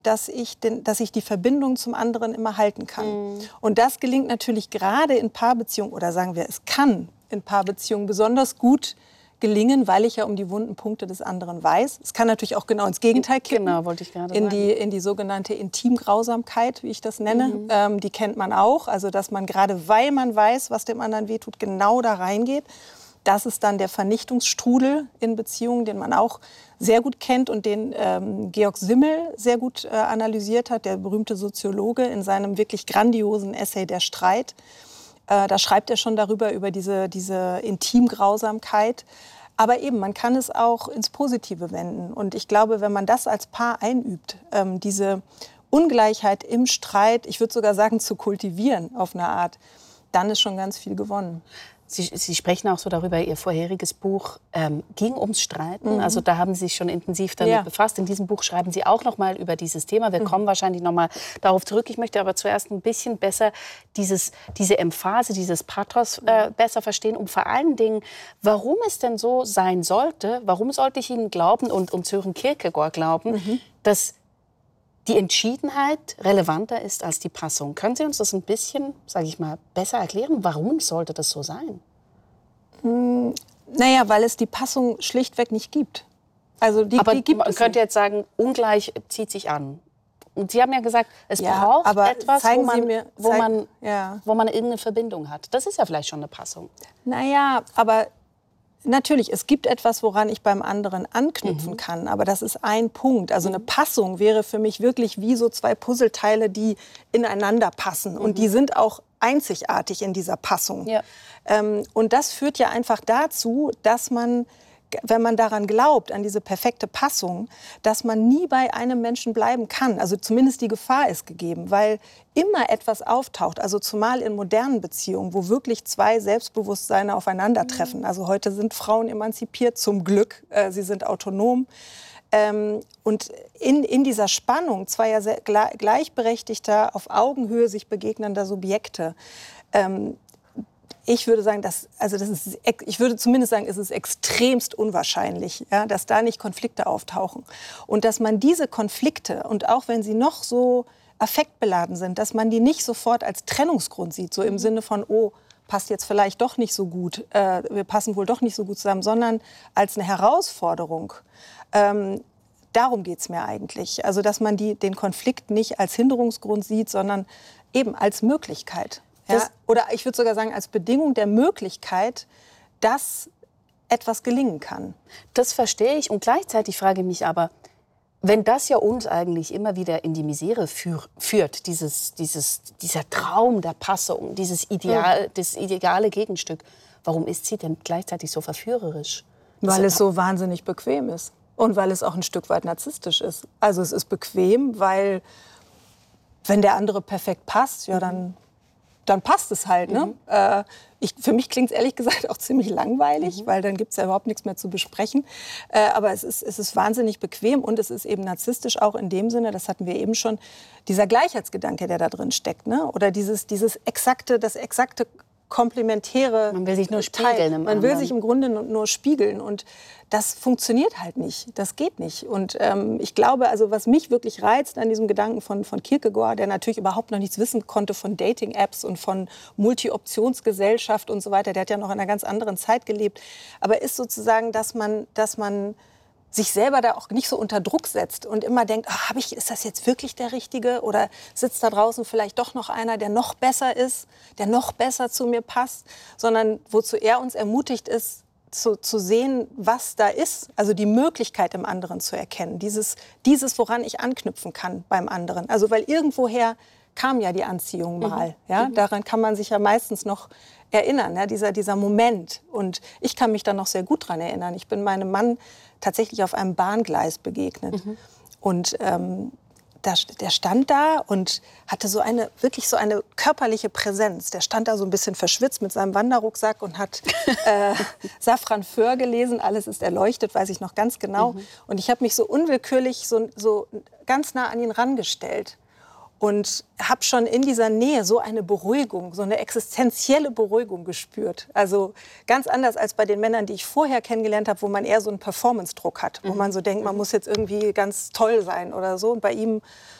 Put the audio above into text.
dass ich die Verbindung zum anderen immer halten kann. Und das gelingt natürlich gerade in Paarbeziehungen, oder sagen wir, es kann in Paarbeziehungen besonders gut gelingen, weil ich ja um die wunden Punkte des anderen weiß. Es kann natürlich auch genau ins Gegenteil kippen. Genau, wollte ich gerade sagen. sagen. In die sogenannte Intimgrausamkeit, wie ich das nenne. Die kennt man auch. Also, dass man gerade, weil man weiß, was dem anderen wehtut, genau da reingeht. Das ist dann der Vernichtungsstrudel in Beziehungen, den man auch sehr gut kennt und den Georg Simmel sehr gut analysiert hat, der berühmte Soziologe, in seinem wirklich grandiosen Essay Der Streit. Da schreibt er schon darüber, über diese Intimgrausamkeit. Aber eben, man kann es auch ins Positive wenden. Und ich glaube, wenn man das als Paar einübt, diese Ungleichheit im Streit, ich würde sogar sagen, zu kultivieren auf eine Art, dann ist schon ganz viel gewonnen. Sie sprechen auch so darüber, Ihr vorheriges Buch ging ums Streiten. Also da haben Sie sich schon intensiv damit befasst. In diesem Buch schreiben Sie auch noch mal über dieses Thema. Wir kommen wahrscheinlich noch mal darauf zurück. Ich möchte aber zuerst ein bisschen besser diese Emphase, dieses Pathos besser verstehen, um vor allen Dingen, warum es denn so sein sollte, warum sollte ich Ihnen glauben und Sören Kierkegaard glauben, dass die Entschiedenheit relevanter ist als die Passung. Können Sie uns das ein bisschen, sage ich mal, besser erklären? Warum sollte das so sein? Naja, weil es die Passung schlichtweg nicht gibt. Also die gibt es. Man könnte jetzt sagen, ungleich zieht sich an. Und Sie haben ja gesagt, es braucht etwas, wo man irgendeine Verbindung hat. Das ist ja vielleicht schon eine Passung. Naja, aber natürlich, es gibt etwas, woran ich beim anderen anknüpfen kann, aber das ist ein Punkt. Also eine Passung wäre für mich wirklich wie so zwei Puzzleteile, die ineinander passen. Und die sind auch einzigartig in dieser Passung. Ja. Und das führt ja einfach dazu, dass man, wenn man daran glaubt, an diese perfekte Passung, dass man nie bei einem Menschen bleiben kann. Also zumindest die Gefahr ist gegeben, weil immer etwas auftaucht. Also zumal in modernen Beziehungen, wo wirklich zwei Selbstbewusstseine aufeinandertreffen. Also heute sind Frauen emanzipiert, zum Glück. Sie sind autonom. Und in dieser Spannung zweier gleichberechtigter, auf Augenhöhe sich begegnender Subjekte, ich würde sagen, ich würde zumindest sagen, es ist extremst unwahrscheinlich, ja, dass da nicht Konflikte auftauchen. Und dass man diese Konflikte, und auch wenn sie noch so affektbeladen sind, dass man die nicht sofort als Trennungsgrund sieht, so im Sinne von, oh, passt jetzt vielleicht doch nicht so gut, wir passen wohl doch nicht so gut zusammen, sondern als eine Herausforderung. Darum geht es mir eigentlich. Also, dass man den Konflikt nicht als Hinderungsgrund sieht, sondern eben als Möglichkeit. Ja? Oder ich würde sogar sagen, als Bedingung der Möglichkeit, dass etwas gelingen kann. Das verstehe ich. Und gleichzeitig frage ich mich aber, wenn das ja uns eigentlich immer wieder in die Misere führt, dieser Traum der Passung, das ideale Gegenstück, warum ist sie denn gleichzeitig so verführerisch? Weil es so wahnsinnig bequem ist. Und weil es auch ein Stück weit narzisstisch ist. Also es ist bequem, weil wenn der andere perfekt passt, ja, dann passt es halt. Ne? Für mich klingt es ehrlich gesagt auch ziemlich langweilig, weil dann gibt es ja überhaupt nichts mehr zu besprechen. Aber es ist wahnsinnig bequem und es ist eben narzisstisch auch in dem Sinne, das hatten wir eben schon, dieser Gleichheitsgedanke, der da drin steckt. Ne? Oder das exakte komplementäre Man will sich nur spiegeln. Man will sich im Grunde nur spiegeln und das funktioniert halt nicht. Das geht nicht. Und ich glaube, also was mich wirklich reizt an diesem Gedanken von Kierkegaard, der natürlich überhaupt noch nichts wissen konnte von Dating-Apps und von Multi-Optionsgesellschaft und so weiter, der hat ja noch in einer ganz anderen Zeit gelebt, aber ist sozusagen, dass man sich selber da auch nicht so unter Druck setzt und immer denkt, ist das jetzt wirklich der Richtige? Oder sitzt da draußen vielleicht doch noch einer, der noch besser ist, der noch besser zu mir passt? Sondern wozu er uns ermutigt ist, zu sehen, was da ist. Also die Möglichkeit im anderen zu erkennen. Dieses, woran ich anknüpfen kann beim anderen. Also weil irgendwoher kam ja die Anziehung mal. Ja? Daran kann man sich ja meistens noch erinnern, ja? dieser Moment. Und ich kann mich da noch sehr gut dran erinnern. Ich bin meinem Mann tatsächlich auf einem Bahngleis begegnet. Und der stand da und hatte wirklich so eine körperliche Präsenz. Der stand da so ein bisschen verschwitzt mit seinem Wanderrucksack und hat Safran Foer gelesen. Alles ist erleuchtet, weiß ich noch ganz genau. Und ich habe mich so unwillkürlich so ganz nah an ihn rangestellt. Und habe schon in dieser Nähe so eine Beruhigung, so eine existenzielle Beruhigung gespürt. Also ganz anders als bei den Männern, die ich vorher kennengelernt habe, wo man eher so einen Performance-Druck hat, wo man so denkt, man muss jetzt irgendwie ganz toll sein oder so. Und bei ihm